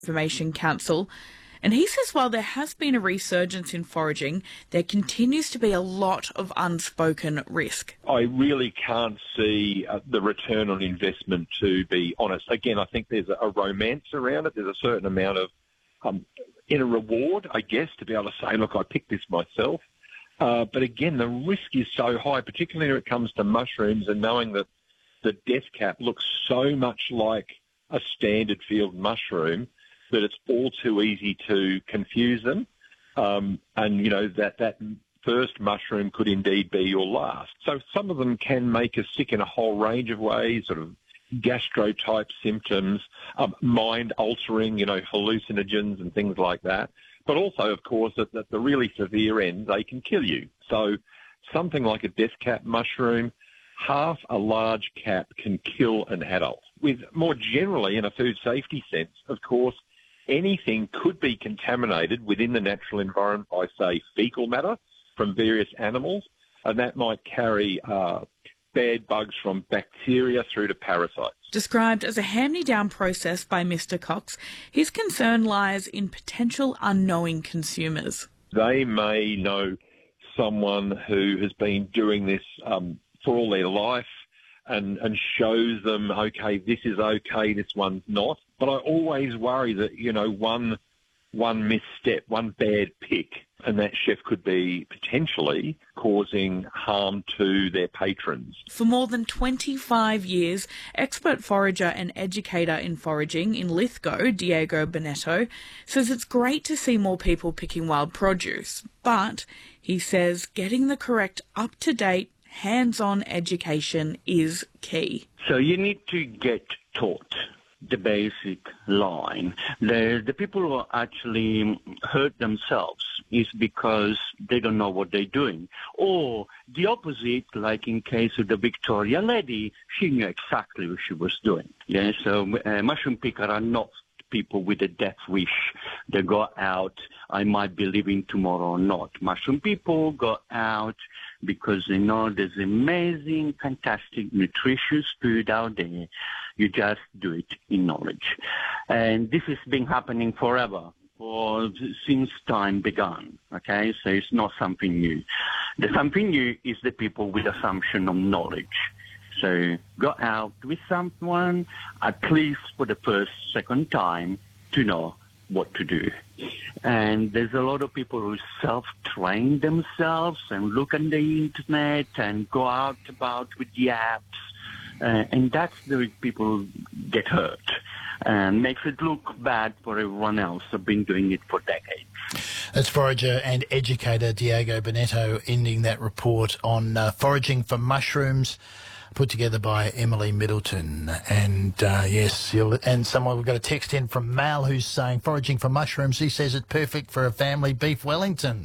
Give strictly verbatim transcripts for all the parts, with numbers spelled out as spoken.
Information Council. And he says while there has been a resurgence in foraging, there continues to be a lot of unspoken risk. I really can't see uh, the return on investment, to be honest. Again, I think there's a, a romance around it. There's a certain amount of um, inner reward, I guess, to be able to say, look, I picked this myself. Uh, but again, the risk is so high, particularly when it comes to mushrooms, and knowing that the death cap looks so much like a standard field mushroom that it's all too easy to confuse them. Um, and, you know, that, that first mushroom could indeed be your last. So some of them can make us sick in a whole range of ways, sort of gastro-type symptoms, um, mind-altering, you know, hallucinogens and things like that. But also, of course, at, at the really severe end, they can kill you. So something like a death cap mushroom, half a large cap can kill an adult. With more generally, in a food safety sense, of course, anything could be contaminated within the natural environment by, say, fecal matter from various animals, and that might carry uh, bad bugs from bacteria through to parasites. Described as a hand-me-down process by Mister Cox, his concern lies in potential unknowing consumers. They may know someone who has been doing this um, for all their life, and, and shows them, okay, this is okay, this one's not. But I always worry that, you know, one one misstep, one bad pick, and that chef could be potentially causing harm to their patrons. For more than twenty-five years, expert forager and educator in foraging in Lithgow, Diego Bonetto, says it's great to see more people picking wild produce. But he says getting the correct up-to-date hands-on education is key. So you need to get taught the basic line. The, the people who actually hurt themselves is because they don't know what they're doing. Or the opposite, like in case of the Victoria lady, she knew exactly what she was doing. Yeah, so uh, mushroom pickers are not people with a death wish. They go out, I might be living tomorrow or not. Mushroom people go out because they know there's amazing, fantastic, nutritious food out there. You just do it in knowledge. And this has been happening forever, or since time began, okay? So it's not something new. The something new is the people with assumption of knowledge. So go out with someone, at least for the first, second time, to know what to do. And there's a lot of people who self-train themselves and look on the internet and go out about with the apps. Uh, and that's the people who get hurt and makes it look bad for everyone else who've been doing it for decades. That's forager and educator Diego Bonetto ending that report on uh, foraging for mushrooms, put together by Emily Middleton. And uh, yes, you'll, and someone, we've got a text in from Mal who's saying foraging for mushrooms, he says it's perfect for a family beef Wellington.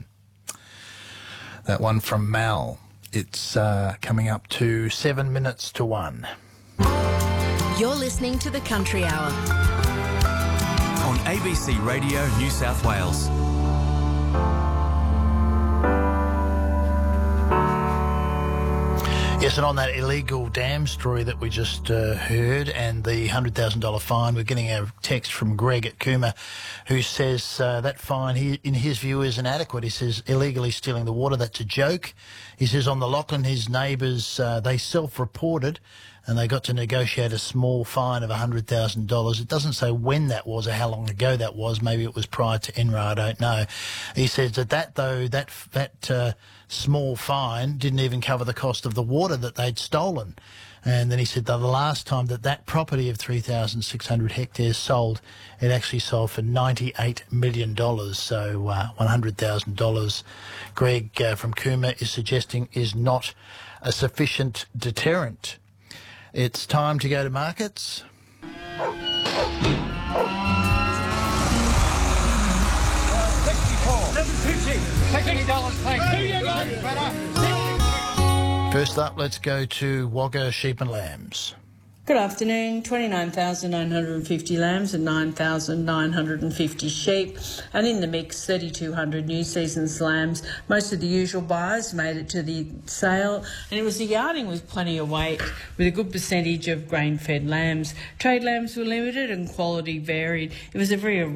That one from Mal. It's uh, coming up to seven minutes to one. You're listening to the Country Hour on A B C Radio New South Wales. Yes, and on that illegal dam story that we just uh, heard and the one hundred thousand dollars fine, we're getting a text from Greg at Cooma who says uh, that fine, he, in his view, is inadequate. He says illegally stealing the water, that's a joke. He says on the Lachlan, his neighbours, uh, they self-reported and they got to negotiate a small fine of one hundred thousand dollars. It doesn't say when that was or how long ago that was. Maybe it was prior to N R A, I don't know. He says that that, though, that, that uh, small fine didn't even cover the cost of the water that they'd stolen. And then he said that the last time that that property of three thousand six hundred hectares sold, it actually sold for ninety-eight million dollars. So uh, one hundred thousand dollars, Greg uh, from Cooma is suggesting, is not a sufficient deterrent. It's time to go to markets. First up, let's go to Wagga Sheep and Lambs. Good afternoon. twenty-nine thousand nine hundred fifty lambs and nine thousand nine hundred fifty sheep. And in the mix, three thousand two hundred new seasons lambs. Most of the usual buyers made it to the sale. And it was a yarding with plenty of weight, with a good percentage of grain-fed lambs. Trade lambs were limited and quality varied. It was a very